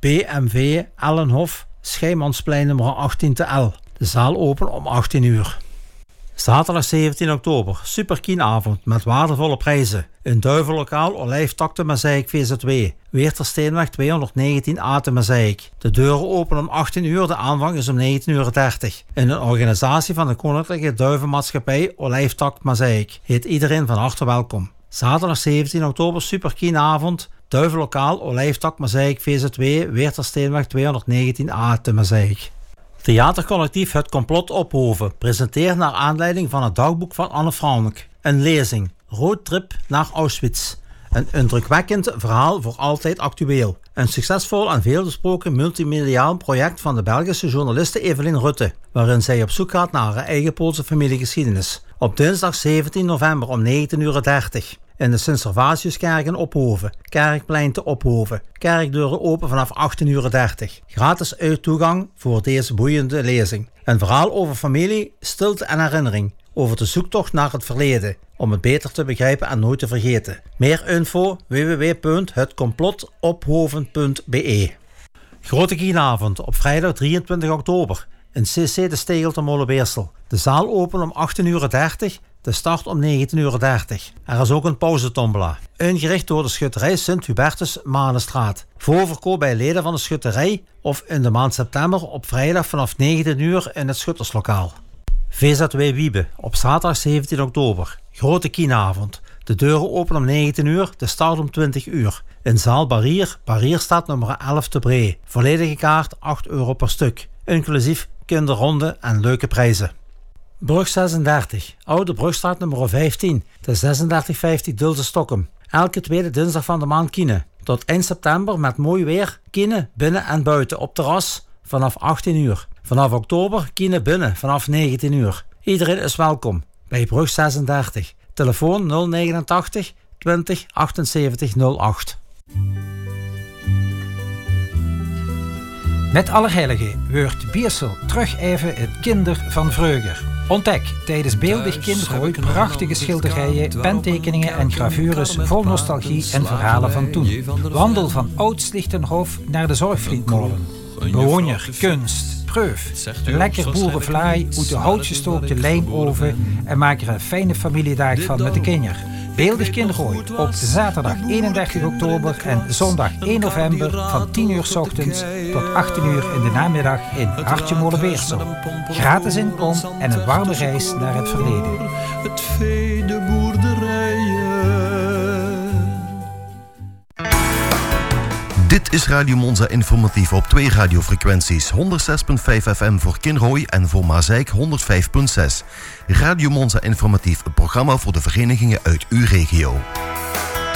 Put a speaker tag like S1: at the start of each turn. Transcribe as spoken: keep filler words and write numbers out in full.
S1: B M W Ellenhof, Schijmansplein nummer achttien te L. De zaal open om achttien uur. Zaterdag zeventien oktober, superkienavond met waardevolle prijzen. Een duivellokaal Olijftak te Mazijk V Z W. Weertersteenweg tweehonderdnegentien A te Mazijk. De deuren openen om achttien uur, de aanvang is om negentien uur dertig. In een organisatie van de Koninklijke Duivenmaatschappij Olijftak Mazijk. Heet iedereen van harte welkom. Zaterdag zeventien oktober, superkienavond. Duivellokaal Olijftak Mazijk V Z W. Weertersteenweg tweehonderdnegentien A te Mazijk. Theatercollectief Het Complot Ophoven presenteert naar aanleiding van het dagboek van Anne Frank een lezing, Roadtrip naar Auschwitz. Een indrukwekkend verhaal voor altijd actueel. Een succesvol en veelbesproken multimediaal project van de Belgische journaliste Evelien Rutte, waarin zij op zoek gaat naar haar eigen Poolse familiegeschiedenis. Op dinsdag zeventien november om negentien uur dertig. In de Sint-Servatiuskerk in Ophoven, Kerkplein te Ophoven. Kerkdeuren open vanaf achttien uur dertig. Gratis uittoegang voor deze boeiende lezing. Een verhaal over familie, stilte en herinnering. Over de zoektocht naar het verleden. Om het beter te begrijpen en nooit te vergeten. Meer info w w w punt het complot ophoven punt b e. Grote Kienavond op vrijdag drieëntwintig oktober. In C C de Stegel te Molenbeersel. De zaal open om achttien uur dertig. De start om negentien uur dertig. Er is ook een pauzetombola. Ingericht door de schutterij Sint-Hubertus Manenstraat. Voorverkoop bij leden van de schutterij of in de maand september op vrijdag vanaf negentien uur in het schutterslokaal. V Z W Wiebe op zaterdag zeventien oktober. Grote Kienavond. De deuren openen om negentien uur, de start om twintig uur. In zaal Barrier, Barrierstraat nummer elf te Bree. Volledige kaart acht euro per stuk. Inclusief kinderronde en leuke prijzen. Brug zesendertig, Oude Brugstraat nummer vijftien, de zesendertig vijftig Dulse Stokkum. Elke tweede dinsdag van de maand Kiene. Tot eind september met mooi weer, Kiene binnen en buiten op terras vanaf achttien uur. Vanaf oktober Kiene binnen vanaf negentien uur. Iedereen is welkom bij Brug zesendertig. Telefoon nul negenentachtig twintig achtenzeventig nul acht.
S2: Met Allerheiligen wordt Biersel terug even het kinder van vreugde. Ontdek tijdens Beeldig Kindergooi prachtige schilderijen, pentekeningen en gravures vol nostalgie en verhalen van toen. Wandel van Oud-Slichtenhof naar de Zorgvlietmolen. Bewoner, kunst, proef. Lekker boerenvlaai uit de houtgestookte lijmoven en maak er een fijne familiedag van met de kinderen. Beeldig Kindergooi op zaterdag eenendertig oktober en zondag één november van tien uur 's ochtends tot achttien uur in de namiddag in Hartje Molenbeersel. Gratis inkom en een warme reis naar het verleden. Het vee, de boerderijen.
S3: Dit is Radio Monza Informatief op twee radiofrequenties. honderdzes komma vijf F M voor Kinrooi en voor Maasijk honderdvijf komma zes. Radio Monza Informatief, een programma voor de verenigingen uit uw regio.